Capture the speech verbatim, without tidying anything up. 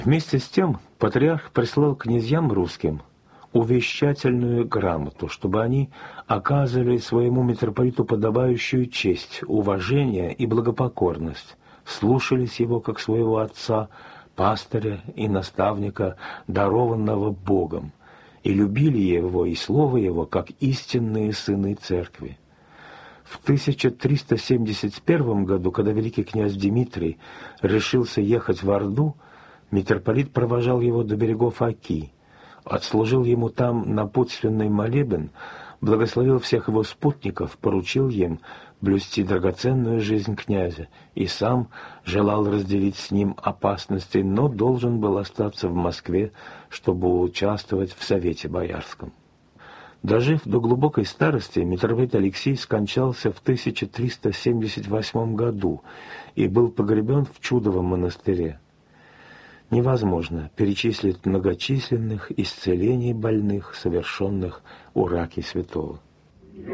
Вместе с тем патриарх прислал князьям русским увещательную грамоту, чтобы они оказывали своему митрополиту подобающую честь, уважение и благопокорность, слушались его как своего отца, пастыря и наставника, дарованного Богом, и любили его и слово его как истинные сыны церкви. В тысяча триста семьдесят первом году, когда великий князь Дмитрий решился ехать в Орду, митрополит провожал его до берегов Оки, отслужил ему там напутственный молебен, благословил всех его спутников, поручил им блюсти драгоценную жизнь князя и сам желал разделить с ним опасности, но должен был остаться в Москве, чтобы участвовать в Совете Боярском. Дожив до глубокой старости, митрополит Алексий скончался в тысяча триста семьдесят восьмом году и был погребен в Чудовом монастыре. Невозможно перечислить многочисленных исцелений больных, совершенных у раки святого.